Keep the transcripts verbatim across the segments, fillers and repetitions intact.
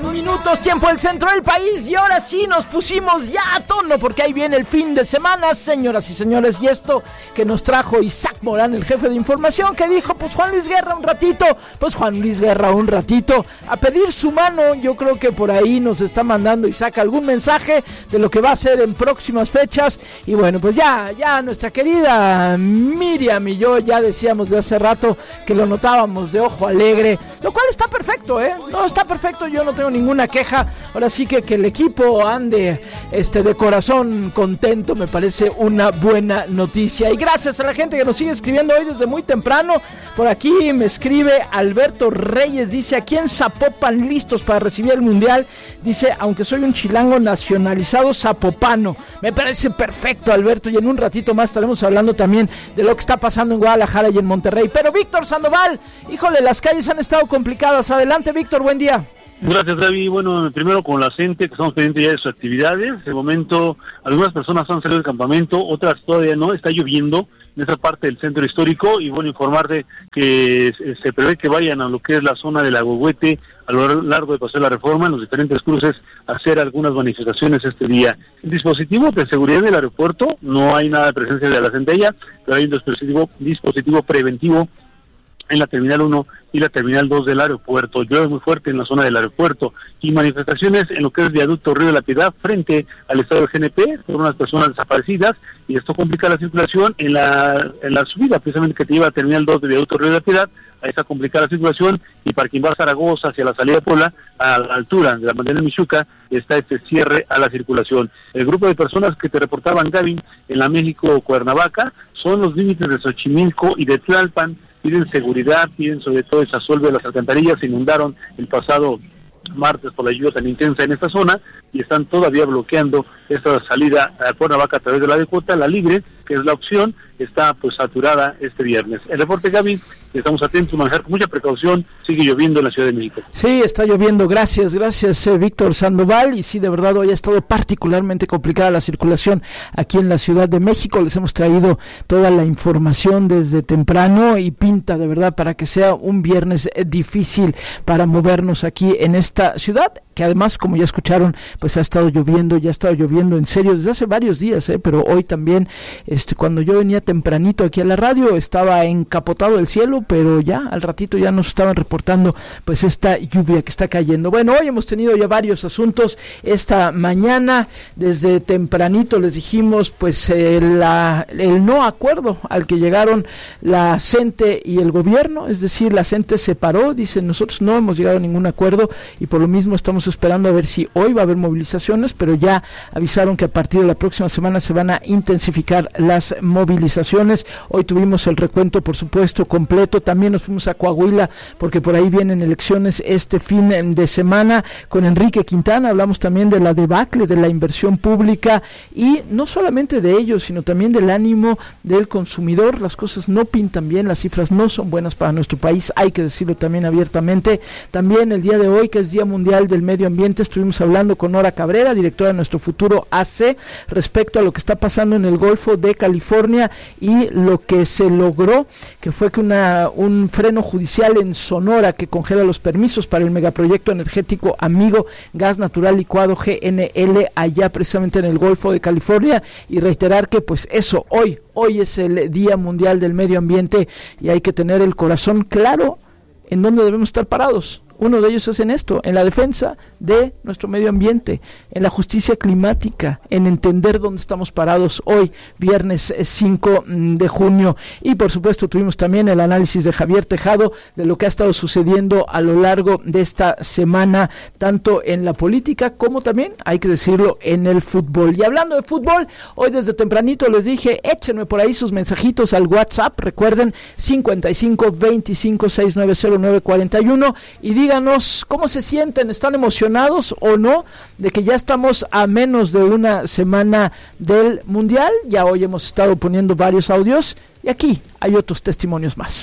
minutos, tiempo del centro del país. Y ahora sí nos pusimos ya a tono, porque ahí viene el fin de semana, señoras y señores. Y esto que nos trajo Isaac Morán, el jefe de información, que dijo, pues Juan Luis Guerra un ratito, pues Juan Luis Guerra un ratito, a pedir su mano. Yo creo que por ahí nos está mandando Isaac algún mensaje de lo que va a ser en próximas fechas. Y bueno, pues ya, ya nuestra querida Miriam y yo ya decíamos de hace rato que lo notábamos de ojo alegre, lo cual está perfecto, ¿eh? No, está perfecto, yo no tengo ninguna queja. Ahora sí que que el equipo ande este, de corazón contento me parece una buena noticia. Y gracias a la gente que nos sigue escribiendo hoy desde muy temprano. Por aquí me escribe Alberto Reyes, dice, aquí en Zapopan listos para recibir el Mundial. Dice, aunque soy un chilango nacionalizado zapopano. Me parece perfecto, Alberto, y en un ratito más estaremos hablando también de lo que está pasando en Guadalajara y en Monterrey. Pero Víctor Sandoval, híjole, las calles han estado complicadas. Adelante, Víctor, buen día. Gracias, Gaby. Bueno, primero con la gente, que estamos pendientes ya de sus actividades. De momento, algunas personas han salido del campamento, otras todavía no. Está lloviendo en esa parte del centro histórico y bueno, informarte que se prevé que vayan a lo que es la zona del Agüehuete a lo largo de Paseo de la Reforma, en los diferentes cruces, a hacer algunas manifestaciones este día. El dispositivo de seguridad del aeropuerto, no hay nada de presencia de la centella, pero hay un dispositivo, dispositivo preventivo en la Terminal uno y la Terminal dos del aeropuerto. Llueve muy fuerte en la zona del aeropuerto y manifestaciones en lo que es viaducto Río de la Piedad frente al estadio G N P por unas personas desaparecidas, y esto complica la circulación en la en la subida precisamente que te lleva a Terminal dos de viaducto Río de la Piedad. Ahí está complicada la circulación, y para quien va a Zaragoza hacia la salida de Puebla, a la altura de la Manzana Michuca, está este cierre a la circulación. El grupo de personas que te reportaban, Gaby, en la México-Cuernavaca, son los límites de Xochimilco y de Tlalpan. Piden seguridad, piden sobre todo desasolve de las alcantarillas. Se inundaron el pasado martes por la lluvia tan intensa en esta zona y están todavía bloqueando esta salida a Cuernavaca a través de la de Cota. La libre, que es la opción, está pues saturada este viernes. El reporte, Gaby, estamos atentos a manejar con mucha precaución. Sigue lloviendo en la Ciudad de México. Sí, está lloviendo. Gracias, gracias eh, Víctor Sandoval. Y sí, de verdad hoy ha estado particularmente complicada la circulación aquí en la Ciudad de México. Les hemos traído toda la información desde temprano y pinta de verdad para que sea un viernes eh, difícil para movernos aquí en esta ciudad, que además, como ya escucharon, pues ha estado lloviendo, ya ha estado lloviendo en serio desde hace varios días, eh, pero hoy también, este, cuando yo venía tempranito aquí a la radio, estaba encapotado el cielo, pero ya al ratito ya nos estaban reportando pues esta lluvia que está cayendo. Bueno, hoy hemos tenido ya varios asuntos esta mañana. Desde tempranito les dijimos pues eh, la, el no acuerdo al que llegaron la CENTE y el gobierno, es decir, la CENTE se paró, dicen, nosotros no hemos llegado a ningún acuerdo y por lo mismo estamos esperando a ver si hoy va a haber movilizaciones, pero ya avisaron que a partir de la próxima semana se van a intensificar las movilizaciones. Hoy tuvimos el recuento, por supuesto, completo. También nos fuimos a Coahuila porque por ahí vienen elecciones este fin de semana. Con Enrique Quintana hablamos también de la debacle de la inversión pública y no solamente de ello, sino también del ánimo del consumidor. Las cosas no pintan bien, las cifras no son buenas para nuestro país, hay que decirlo también abiertamente. También el día de hoy, que es Día Mundial del Medio Ambiente, estuvimos hablando con Nora Cabrera, directora de Nuestro Futuro A C, respecto a lo que está pasando en el Golfo de California y lo que se logró, que fue que una un freno judicial en Sonora que congela los permisos para el megaproyecto energético Amigo Gas Natural Licuado G N L allá precisamente en el Golfo de California, y reiterar que pues eso, hoy, hoy es el Día Mundial del Medio Ambiente y hay que tener el corazón claro en dónde debemos estar parados. Uno de ellos es en esto, en la defensa de nuestro medio ambiente, en la justicia climática, en entender dónde estamos parados hoy, viernes cinco de junio. Y por supuesto tuvimos también el análisis de Javier Tejado de lo que ha estado sucediendo a lo largo de esta semana, tanto en la política como también, hay que decirlo, en el fútbol. Y hablando de fútbol, hoy desde tempranito les dije, échenme por ahí sus mensajitos al WhatsApp, recuerden, cincuenta y cinco, veinticinco, sesenta y nueve, cero nueve, cuarenta y uno, y digan Díganos cómo se sienten, ¿están emocionados o no de que ya estamos a menos de una semana del Mundial? Ya hoy hemos estado poniendo varios audios y aquí hay otros testimonios más.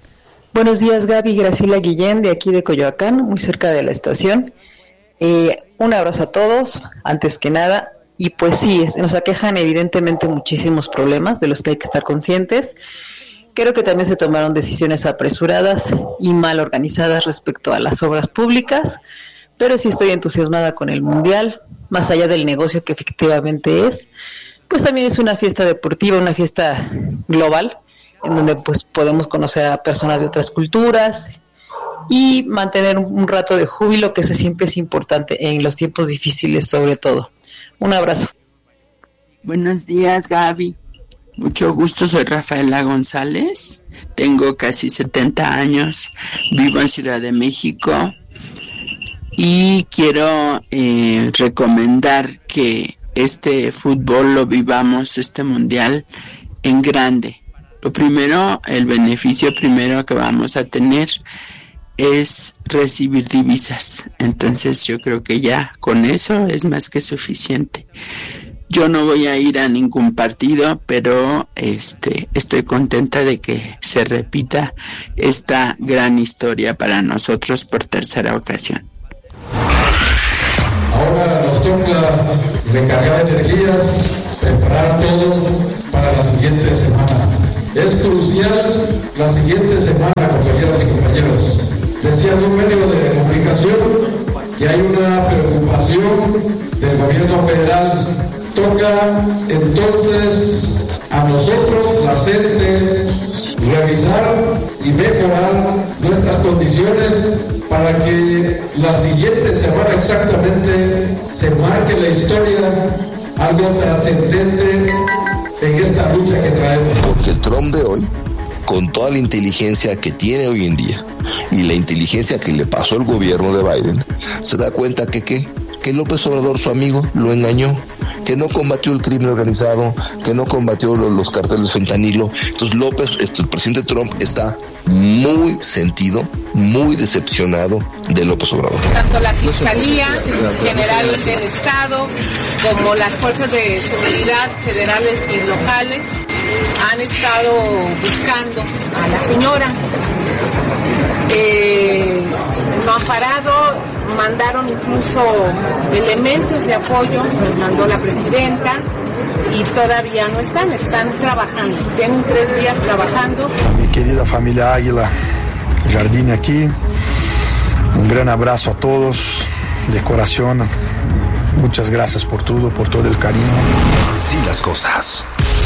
Buenos días, Gaby, Graciela Guillén, de aquí de Coyoacán, muy cerca de la estación. Eh, un abrazo a todos, antes que nada, y pues sí, nos aquejan evidentemente muchísimos problemas de los que hay que estar conscientes. Creo que también se tomaron decisiones apresuradas y mal organizadas respecto a las obras públicas, pero sí estoy entusiasmada con el Mundial, más allá del negocio que efectivamente es, pues también es una fiesta deportiva, una fiesta global, en donde pues podemos conocer a personas de otras culturas y mantener un rato de júbilo, que ese siempre es importante en los tiempos difíciles sobre todo. Un abrazo. Buenos días, Gaby. Mucho gusto, soy Rafaela González, tengo casi setenta años, vivo en Ciudad de México y quiero eh, recomendar que este fútbol lo vivamos, este mundial, en grande. Lo primero, el beneficio primero que vamos a tener es recibir divisas, entonces yo creo que ya con eso es más que suficiente. Yo no voy a ir a ningún partido, pero este estoy contenta de que se repita esta gran historia para nosotros por tercera ocasión. Ahora nos toca recargar energías, preparar todo para la siguiente semana. Es crucial la siguiente semana, compañeras y compañeros. Decía un medio de comunicación que hay una preocupación del gobierno federal. Toca entonces a nosotros, la gente, revisar y mejorar nuestras condiciones para que la siguiente semana exactamente se marque la historia, algo trascendente en esta lucha que traemos. Porque el Trump de hoy, con toda la inteligencia que tiene hoy en día y la inteligencia que le pasó el gobierno de Biden, se da cuenta que ¿qué? Que López Obrador, su amigo, lo engañó, que no combatió el crimen organizado, que no combatió los, los carteles de fentanilo. Entonces López, este, el presidente Trump está muy sentido, muy decepcionado de López Obrador. Tanto la Fiscalía General del Estado como las fuerzas de seguridad federales y locales han estado buscando a la señora. Eh, no han parado, mandaron incluso elementos de apoyo, los mandó la presidenta y todavía no están, están trabajando, tienen tres días trabajando. Mi querida familia Águila Jardín aquí, un gran abrazo a todos de corazón, muchas gracias por todo, por todo el cariño. Así las cosas.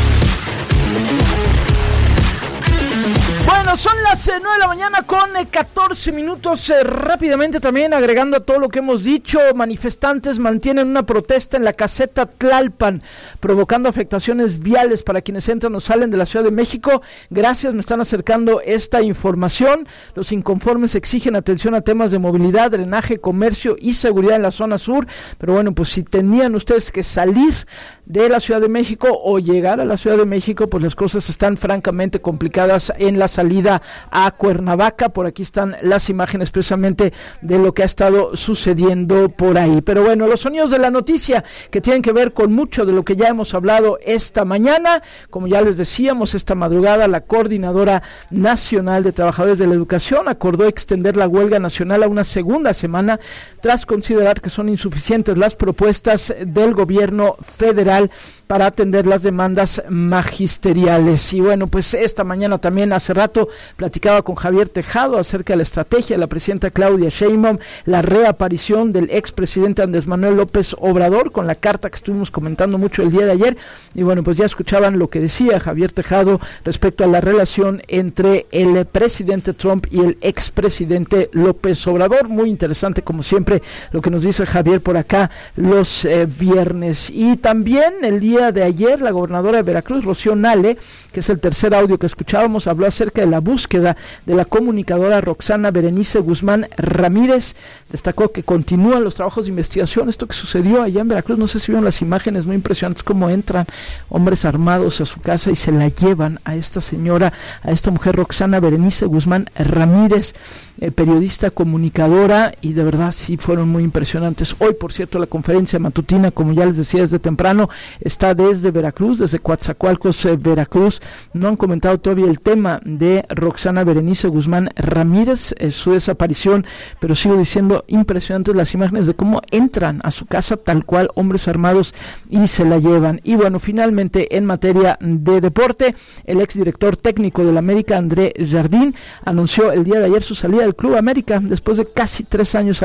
Bueno, son las eh, nueve de la mañana con eh, catorce minutos. Eh, rápidamente también agregando a todo lo que hemos dicho, manifestantes mantienen una protesta en la caseta Tlalpan, provocando afectaciones viales para quienes entran o salen de la Ciudad de México. Gracias, me están acercando esta información. Los inconformes exigen atención a temas de movilidad, drenaje, comercio y seguridad en la zona sur. Pero bueno, pues si tenían ustedes que salir de la Ciudad de México o llegar a la Ciudad de México, pues las cosas están francamente complicadas en la salida a Cuernavaca. Por aquí están las imágenes precisamente de lo que ha estado sucediendo por ahí. Pero bueno, los sonidos de la noticia que tienen que ver con mucho de lo que ya hemos hablado esta mañana. Como ya les decíamos, esta madrugada la Coordinadora Nacional de Trabajadores de la Educación acordó extender la huelga nacional a una segunda semana tras considerar que son insuficientes las propuestas del gobierno federal para atender las demandas magisteriales. Y bueno, pues esta mañana también, hace rato, platicaba con Javier Tejado acerca de la estrategia de la presidenta Claudia Sheinbaum, la reaparición del expresidente Andrés Manuel López Obrador, con la carta que estuvimos comentando mucho el día de ayer. Y bueno, pues ya escuchaban lo que decía Javier Tejado respecto a la relación entre el presidente Trump y el expresidente López Obrador. Muy interesante, como siempre, lo que nos dice Javier por acá los eh, viernes. Y también el día de ayer, la gobernadora de Veracruz, Rocío Nale, que es el tercer audio que escuchábamos, habló acerca de la búsqueda de la comunicadora Roxana Berenice Guzmán Ramírez. Destacó que continúan los trabajos de investigación. Esto que sucedió allá en Veracruz, no sé si vieron las imágenes muy impresionantes, cómo entran hombres armados a su casa y se la llevan a esta señora, a esta mujer Roxana Berenice Guzmán Ramírez, eh, periodista, comunicadora, y de verdad sí fueron muy impresionantes. Hoy, por cierto, la conferencia matutina, como ya les decía desde temprano, está desde Veracruz, desde Coatzacoalcos, eh, Veracruz. No han comentado todavía el tema de Roxana Berenice Guzmán Ramírez, eh, su desaparición, pero sigo diciendo, impresionantes las imágenes de cómo entran a su casa tal cual hombres armados y se la llevan. Y bueno, finalmente, en materia de deporte, el exdirector técnico del América, André Jardín, anunció el día de ayer su salida del Club América después de casi tres años al frente del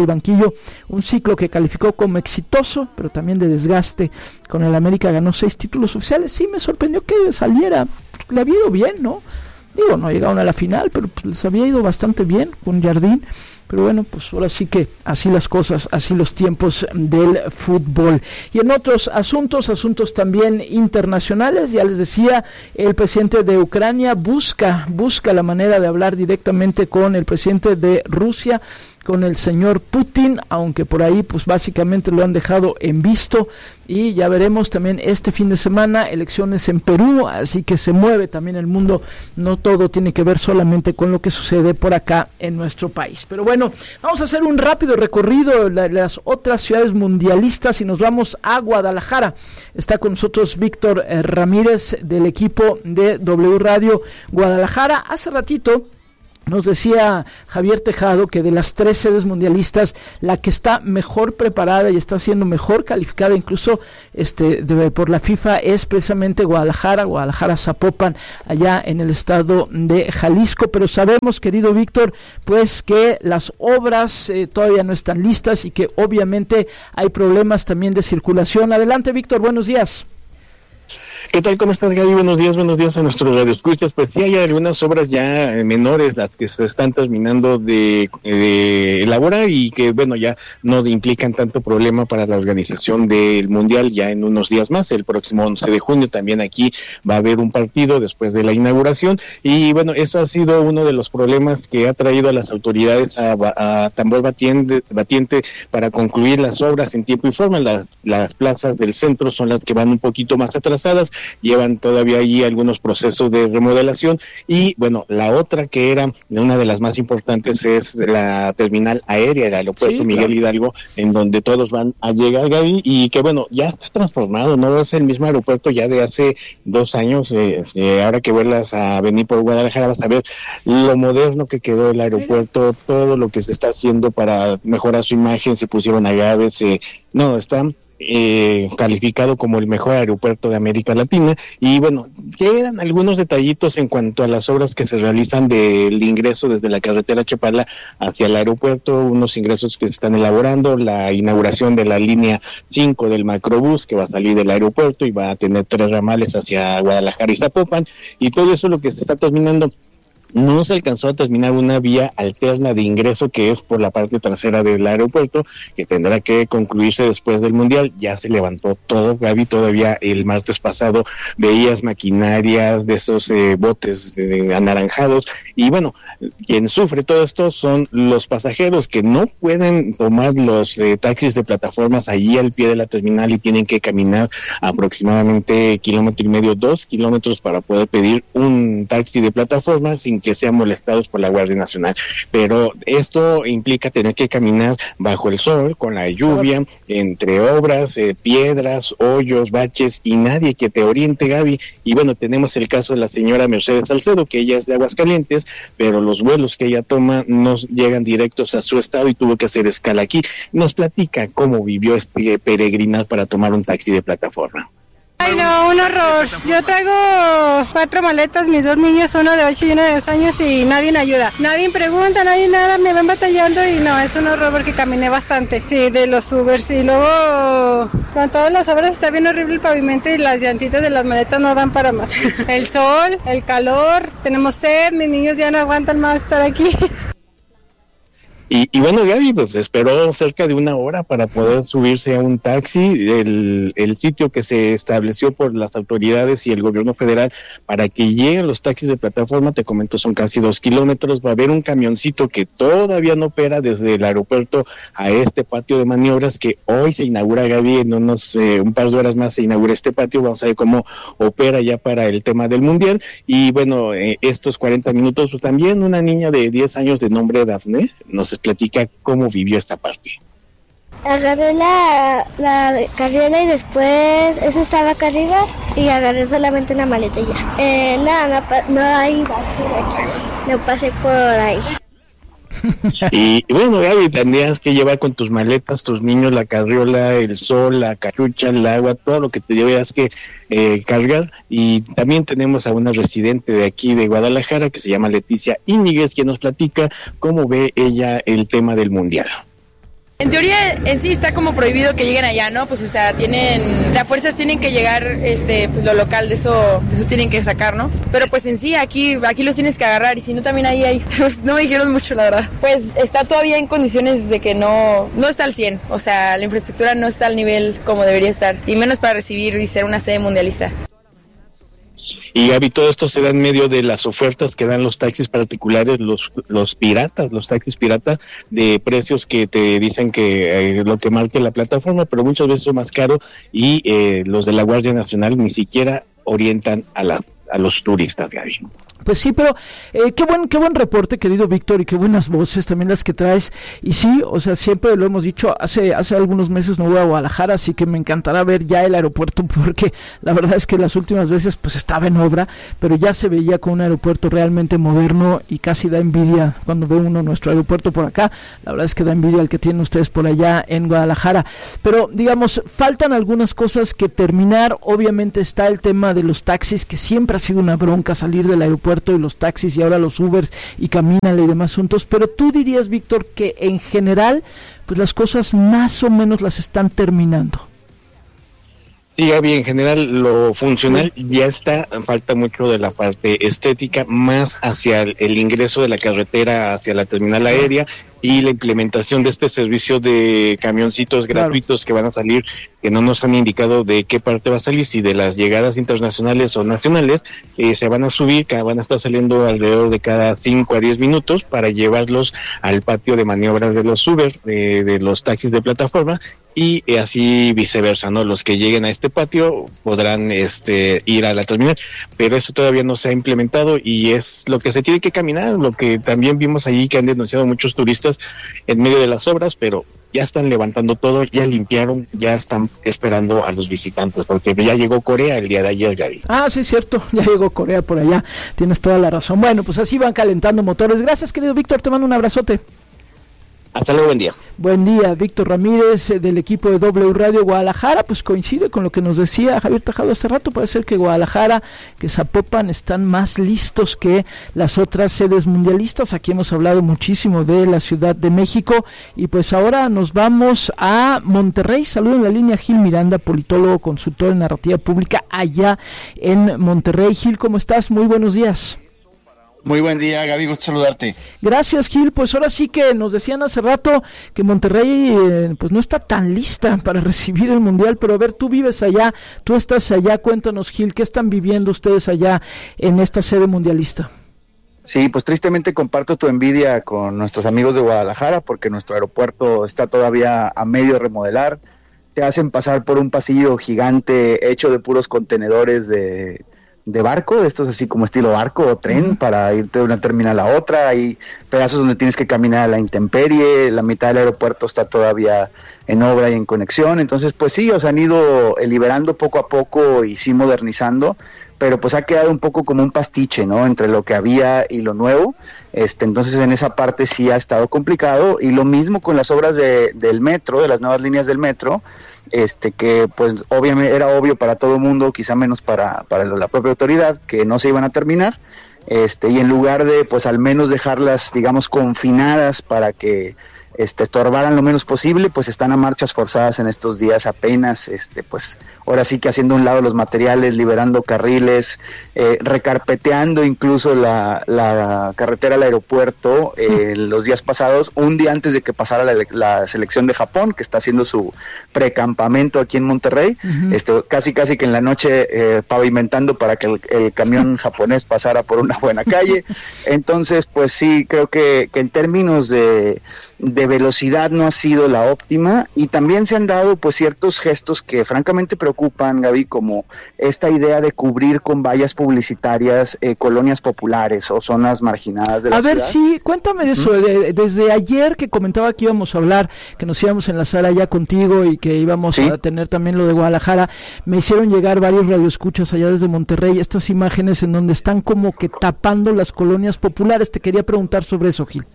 del banquillo un ciclo que calificó como exitoso, pero también de desgaste. Con el América ganó seis títulos oficiales. Sí, me sorprendió que saliera, le había ido bien, ¿no? Digo, no llegaron a la final, pero pues les había ido bastante bien con Jardín. Pero bueno, pues ahora sí que así las cosas, así los tiempos del fútbol. Y en otros asuntos, asuntos también internacionales, ya les decía, el presidente de Ucrania busca, busca la manera de hablar directamente con el presidente de Rusia, con el señor Putin, aunque por ahí pues básicamente lo han dejado en visto, y ya veremos también este fin de semana elecciones en Perú, así que se mueve también el mundo, no todo tiene que ver solamente con lo que sucede por acá en nuestro país. Pero bueno, vamos a hacer un rápido recorrido de las otras ciudades mundialistas y nos vamos a Guadalajara. Está con nosotros Víctor eh, Ramírez del equipo de W Radio Guadalajara. Hace ratito nos decía Javier Tejado que de las tres sedes mundialistas, la que está mejor preparada y está siendo mejor calificada incluso este de, por la FIFA es precisamente Guadalajara, Guadalajara Zapopan, allá en el estado de Jalisco. Pero sabemos, querido Víctor, pues que las obras eh, todavía no están listas y que obviamente hay problemas también de circulación. Adelante, Víctor, buenos días. ¿Qué tal? ¿Cómo estás, Gaby? Buenos días, buenos días a nuestros radioescuchas. Pues sí, hay algunas obras ya menores, las que se están terminando de, de elaborar y que, bueno, ya no implican tanto problema para la organización del Mundial ya en unos días más. El próximo once de junio también aquí va a haber un partido después de la inauguración y, bueno, eso ha sido uno de los problemas que ha traído a las autoridades a, a tambor batiente, batiente para concluir las obras en tiempo y forma. Las, las plazas del centro son las que van un poquito más atrasadas, llevan todavía allí algunos procesos de remodelación y bueno, la otra que era una de las más importantes es la terminal aérea del aeropuerto sí, Miguel claro. Hidalgo, en donde todos van a llegar, Gaby, y que bueno, ya está transformado, no es el mismo aeropuerto ya de hace dos años, eh, eh, ahora que vuelas a venir por Guadalajara vas a ver lo moderno que quedó el aeropuerto, todo lo que se está haciendo para mejorar su imagen, se pusieron agaves, eh, no, están Eh, calificado como el mejor aeropuerto de América Latina y bueno, quedan algunos detallitos en cuanto a las obras que se realizan del ingreso desde la carretera Chapala hacia el aeropuerto, unos ingresos que se están elaborando, la inauguración de la línea cinco del macrobús que va a salir del aeropuerto y va a tener tres ramales hacia Guadalajara y Zapopan y todo eso es lo que se está terminando. No se alcanzó a terminar una vía alterna de ingreso que es por la parte trasera del aeropuerto, que tendrá que concluirse después del Mundial. Ya se levantó todo, Gaby, todavía el martes pasado veías maquinarias de esos eh, botes eh, anaranjados. Y bueno, quien sufre todo esto son los pasajeros que no pueden tomar los eh, taxis de plataformas allí al pie de la terminal y tienen que caminar aproximadamente kilómetro y medio, dos kilómetros para poder pedir un taxi de plataforma sin que sean molestados por la Guardia Nacional. Pero esto implica tener que caminar bajo el sol, con la lluvia, entre obras, eh, piedras, hoyos, baches y nadie que te oriente, Gaby. Y bueno, tenemos el caso de la señora Mercedes Salcedo, que ella es de Aguascalientes, pero los vuelos que ella toma no llegan directos a su estado y tuvo que hacer escala aquí. Nos platica cómo vivió este peregrinar para tomar un taxi de plataforma. Ay no, un horror. Yo traigo cuatro maletas, mis dos niños, uno de ocho y uno de dos años y nadie me ayuda. Nadie pregunta, nadie nada, me van batallando y no, es un horror porque caminé bastante. Sí, de los Ubers y luego con todas las obras está bien horrible el pavimento y las llantitas de las maletas no dan para más. El sol, el calor, tenemos sed, mis niños ya no aguantan más estar aquí. Y, y bueno, Gaby, pues esperó cerca de una hora para poder subirse a un taxi. El, el sitio que se estableció por las autoridades y el gobierno federal para que lleguen los taxis de plataforma, te comento, son casi dos kilómetros. Va a haber un camioncito que todavía no opera desde el aeropuerto a este patio de maniobras que hoy se inaugura, Gaby, en unos eh, un par de horas más se inaugura este patio. Vamos a ver cómo opera ya para el tema del Mundial. Y bueno, eh, estos cuarenta minutos, pues también una niña de diez años de nombre Dafne nos platica cómo vivió esta parte. Agarré la, la carriola y después eso estaba acá arriba y agarré solamente una maleta y ya. Eh, nada, no, no hay basura aquí, no pasé por ahí. Y, y bueno, Gaby, tendrías que llevar con tus maletas, tus niños, la carriola, el sol, la cachucha, el agua, todo lo que te llevas que eh, cargar. Y también tenemos a una residente de aquí de Guadalajara que se llama Leticia Íñiguez, quien nos platica cómo ve ella el tema del Mundial. En teoría, en sí está como prohibido que lleguen allá, ¿no? Pues, o sea, tienen, las fuerzas tienen que llegar, este, pues lo local, de eso, de eso tienen que sacar, ¿no? Pero pues en sí, aquí, aquí los tienes que agarrar, y si no, también ahí hay, pues no me dijeron mucho, la verdad. Pues está todavía en condiciones de que no, no está al cien, o sea, la infraestructura no está al nivel como debería estar, y menos para recibir y ser una sede mundialista. Y Gaby, todo esto se da en medio de las ofertas que dan los taxis particulares, los los piratas, los taxis piratas, de precios que te dicen que eh, lo que marque la plataforma, pero muchas veces son más caros, y eh, los de la Guardia Nacional ni siquiera orientan a las a los turistas, Gaby. Pues sí, pero eh, qué buen qué buen reporte, querido Víctor, y qué buenas voces también las que traes. Y sí, o sea, siempre lo hemos dicho, hace hace algunos meses no voy a Guadalajara, así que me encantará ver ya el aeropuerto, porque la verdad es que las últimas veces pues estaba en obra, pero ya se veía con un aeropuerto realmente moderno, y casi da envidia cuando ve uno nuestro aeropuerto por acá. La verdad es que da envidia el que tienen ustedes por allá en Guadalajara. Pero digamos, faltan algunas cosas que terminar. Obviamente está el tema de los taxis, que siempre ha sido una bronca salir del aeropuerto y los taxis y ahora los Ubers y Camínale y demás asuntos, pero tú dirías, Víctor, que en general pues las cosas más o menos las están terminando. Sí, Gaby, en general lo funcional ya está, falta mucho de la parte estética, más hacia el, el ingreso de la carretera hacia la terminal aérea y la implementación de este servicio de camioncitos gratuitos, claro, que van a salir, que no nos han indicado de qué parte va a salir, si de las llegadas internacionales o nacionales, eh, se van a subir, que van a estar saliendo alrededor de cada cinco a diez minutos para llevarlos al patio de maniobras de los Uber, de, de los taxis de plataforma, y eh, así viceversa, ¿no? Los que lleguen a este patio podrán este ir a la terminal, pero eso todavía no se ha implementado y es lo que se tiene que caminar, lo que también vimos allí que han denunciado muchos turistas en medio de las obras, pero ya están levantando todo, ya limpiaron, ya están esperando a los visitantes, porque ya llegó Corea el día de ayer, Gaby. Ah, sí, es cierto, ya llegó Corea por allá, tienes toda la razón. Bueno, pues así van calentando motores. Gracias, querido Víctor, te mando un abrazote. Hasta luego, buen día. Buen día, Víctor Ramírez, eh, del equipo de W Radio Guadalajara. Pues coincide con lo que nos decía Javier Tajado hace rato. Puede ser que Guadalajara, que Zapopan están más listos que las otras sedes mundialistas. Aquí hemos hablado muchísimo de la Ciudad de México. Y pues ahora nos vamos a Monterrey. Saludo en la línea Gil Miranda, politólogo, consultor en narrativa pública allá en Monterrey. Gil, ¿cómo estás? Muy buenos días. Muy buen día, Gaby, gusto saludarte. Gracias, Gil. Pues ahora sí que nos decían hace rato que Monterrey eh, pues no está tan lista para recibir el Mundial, pero a ver, tú vives allá, tú estás allá, cuéntanos, Gil, ¿qué están viviendo ustedes allá en esta sede mundialista? Sí, pues tristemente comparto tu envidia con nuestros amigos de Guadalajara, porque nuestro aeropuerto está todavía a medio remodelar. Te hacen pasar por un pasillo gigante hecho de puros contenedores de... de barco, de estos así como estilo barco o tren, uh-huh, para irte de una terminal a otra. Hay pedazos donde tienes que caminar a la intemperie, la mitad del aeropuerto está todavía en obra y en conexión. Entonces pues sí, o sea, han ido liberando poco a poco y sí modernizando, pero pues ha quedado un poco como un pastiche, ¿no?, entre lo que había y lo nuevo. Este, entonces en esa parte sí ha estado complicado, y lo mismo con las obras de, del metro, de las nuevas líneas del metro, este que pues obviamente era obvio para todo el mundo, quizá menos para, para la propia autoridad, que no se iban a terminar, este y en lugar de pues al menos dejarlas, digamos, confinadas para que este estorbaran lo menos posible, pues están a marchas forzadas en estos días apenas, este pues ahora sí que haciendo a un lado los materiales, liberando carriles, eh, recarpeteando incluso la, la carretera al aeropuerto eh, mm. los días pasados, un día antes de que pasara la, la selección de Japón, que está haciendo su precampamento aquí en Monterrey, uh-huh. este casi casi que en la noche eh, pavimentando para que el, el camión japonés pasara por una buena calle. Entonces pues sí, creo que, que en términos de de velocidad no ha sido la óptima, y también se han dado pues ciertos gestos que francamente preocupan, Gaby, como esta idea de cubrir con vallas publicitarias eh, colonias populares o zonas marginadas de la ciudad. A ver, sí, cuéntame de eso. De, desde ayer que comentaba que íbamos a hablar, que nos íbamos a enlazar allá contigo y que íbamos ¿Sí? a tener también lo de Guadalajara, me hicieron llegar varios radioescuchas allá desde Monterrey estas imágenes en donde están como que tapando las colonias populares. Te quería preguntar sobre eso, Gil.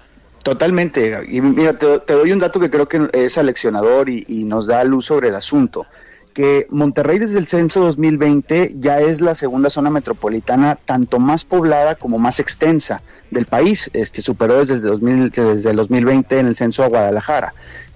Totalmente, y mira, te, te doy un dato que creo que es aleccionador y, y nos da luz sobre el asunto, que Monterrey desde el censo dos mil veinte ya es la segunda zona metropolitana tanto más poblada como más extensa del país, este superó desde el, dos mil, desde el dos mil veinte en el censo a Guadalajara.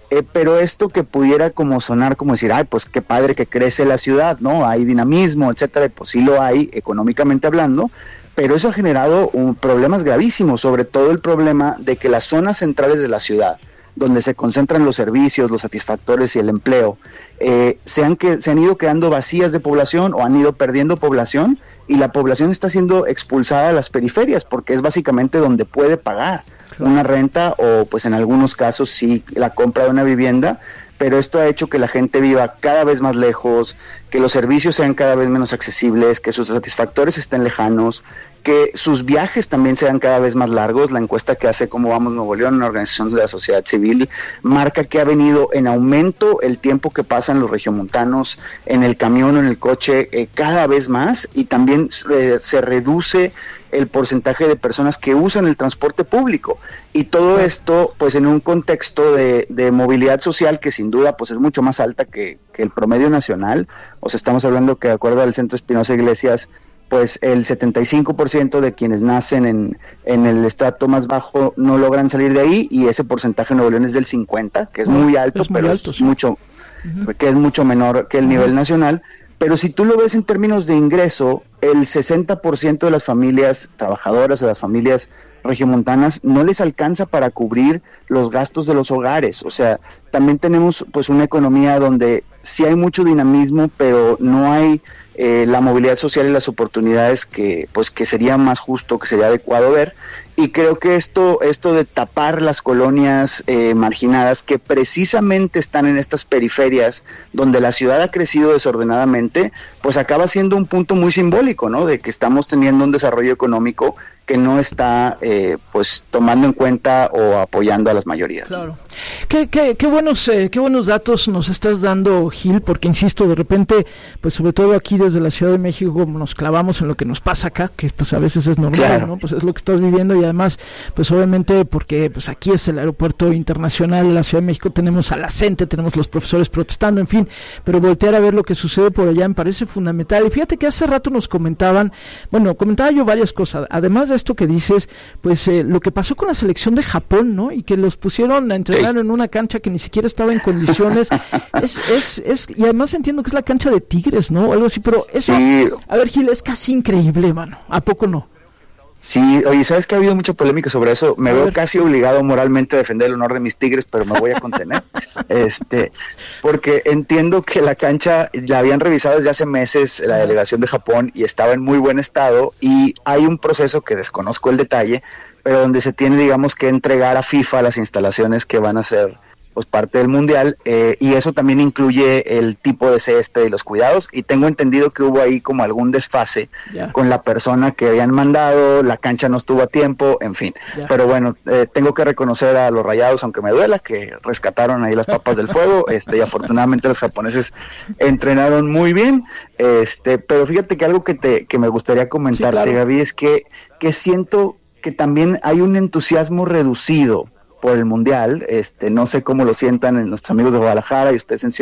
Eh, pero esto que pudiera como sonar como decir, ay, pues qué padre que crece la ciudad, ¿no? Hay dinamismo, etcétera, y pues sí lo hay económicamente hablando, pero eso ha generado un, problemas gravísimos, sobre todo el problema de que las zonas centrales de la ciudad, donde se concentran los servicios, los satisfactores y el empleo, eh, se, han que, se han ido quedando vacías de población o han ido perdiendo población, y la población está siendo expulsada a las periferias, porque es básicamente donde puede pagar una renta o pues en algunos casos sí la compra de una vivienda, pero esto ha hecho que la gente viva cada vez más lejos, que los servicios sean cada vez menos accesibles, que sus satisfactores estén lejanos, que sus viajes también sean cada vez más largos. La encuesta que hace Cómo Vamos Nuevo León, una organización de la sociedad civil, marca que ha venido en aumento el tiempo que pasan los regiomontanos en el camión o en el coche eh, cada vez más, y también eh, se reduce el porcentaje de personas que usan el transporte público, y todo esto pues en un contexto de, de movilidad social que sin duda pues es mucho más alta que, que el promedio nacional. O sea, estamos hablando que de acuerdo al Centro Espinosa Iglesias, pues el setenta y cinco por ciento de quienes nacen en, en el estrato más bajo no logran salir de ahí, y ese porcentaje en Nuevo León es del cincuenta, que es muy alto, es muy pero alto, es sí. mucho, uh-huh. que es mucho menor que el uh-huh. nivel nacional. Pero si tú lo ves en términos de ingreso, el sesenta por ciento de las familias trabajadoras, de las familias regiomontanas, no les alcanza para cubrir los gastos de los hogares. O sea, también tenemos pues una economía donde sí hay mucho dinamismo, pero no hay eh, la movilidad social y las oportunidades que pues que sería más justo, que sería adecuado ver. Y creo que esto, esto de tapar las colonias eh, marginadas, que precisamente están en estas periferias donde la ciudad ha crecido desordenadamente, pues acaba siendo un punto muy simbólico, ¿no? De que estamos teniendo un desarrollo económico que no está eh, pues tomando en cuenta o apoyando a las mayorías. Claro. Qué, qué, qué buenos eh, qué buenos datos nos estás dando, Gil, porque insisto, de repente, pues sobre todo aquí desde la Ciudad de México, como nos clavamos en lo que nos pasa acá, que pues a veces es normal, claro, ¿no? Pues es lo que estás viviendo, y además, pues obviamente porque pues aquí es el aeropuerto internacional de la Ciudad de México, tenemos a la CENTE, tenemos los profesores protestando, en fin, pero voltear a ver lo que sucede por allá me parece fundamental. Y fíjate que hace rato nos comentaban, bueno, comentaba yo varias cosas, además de esto que dices, pues eh, lo que pasó con la selección de Japón, ¿no? Y que los pusieron a entrenar sí. en una cancha que ni siquiera estaba en condiciones. es, es, es, y además entiendo que es la cancha de Tigres, ¿no? O algo así, pero eso, sí. a ver, Gil, es casi increíble, mano. ¿A poco no? Sí, oye, ¿sabes que ha habido mucha polémica sobre eso? Me a veo ver. casi obligado moralmente a defender el honor de mis Tigres, pero me voy a contener. este, porque entiendo que la cancha la habían revisado desde hace meses la delegación de Japón y estaba en muy buen estado, y hay un proceso que desconozco el detalle, pero donde se tiene, digamos, que entregar a FIFA las instalaciones que van a ser pues parte del mundial, eh, y eso también incluye el tipo de césped y los cuidados, y tengo entendido que hubo ahí como algún desfase yeah. con la persona que habían mandado, la cancha no estuvo a tiempo, en fin, yeah. pero bueno, eh, tengo que reconocer a los Rayados, aunque me duela, que rescataron ahí las papas del fuego, este, y afortunadamente los japoneses entrenaron muy bien, este, pero fíjate que algo que te que me gustaría comentarte, sí, claro. Gaby, es que, que siento que también hay un entusiasmo reducido por el mundial, este, no sé cómo lo sientan nuestros amigos de Guadalajara y ustedes en Ciudad